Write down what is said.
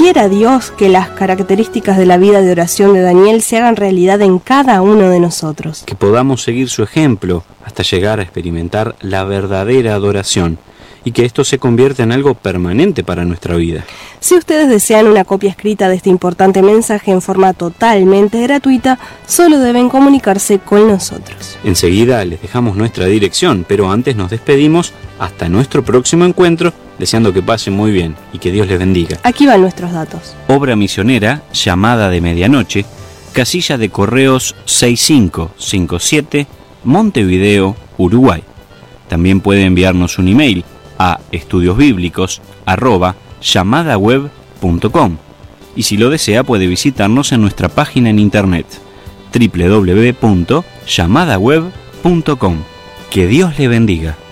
quiera Dios que las características de la vida de oración de Daniel se hagan realidad en cada uno de nosotros. Que podamos seguir su ejemplo hasta llegar a experimentar la verdadera adoración y que esto se convierta en algo permanente para nuestra vida. Si ustedes desean una copia escrita de este importante mensaje en forma totalmente gratuita, solo deben comunicarse con nosotros. Enseguida les dejamos nuestra dirección, pero antes nos despedimos hasta nuestro próximo encuentro, deseando que pasen muy bien y que Dios les bendiga. Aquí van nuestros datos. Obra misionera, Llamada de Medianoche, casilla de correos 6557, Montevideo, Uruguay. También puede enviarnos un email a estudiosbiblicos@llamadaweb.com y si lo desea puede visitarnos en nuestra página en internet www.llamadaweb.com. Que Dios le bendiga.